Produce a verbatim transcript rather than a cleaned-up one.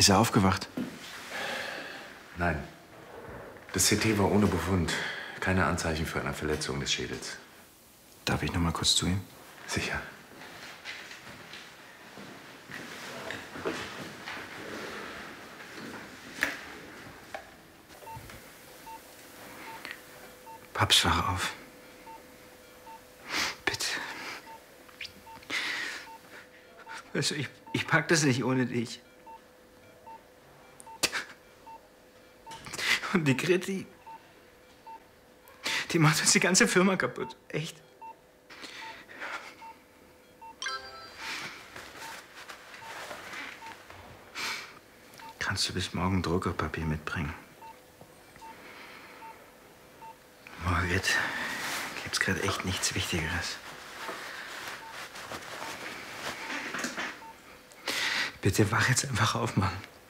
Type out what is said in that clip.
Ist er aufgewacht? Nein. Das C T war ohne Befund. Keine Anzeichen für eine Verletzung des Schädels. Darf ich noch mal kurz zu ihm? Sicher. Paps, wach auf. Bitte. Weißt du, ich, ich pack das nicht ohne dich. Und die Grit, die, die macht uns die ganze Firma kaputt. Echt. Kannst du bis morgen Druckerpapier mitbringen? Margit, gibt's gerade echt nichts Wichtigeres. Bitte wach jetzt einfach auf, Mann.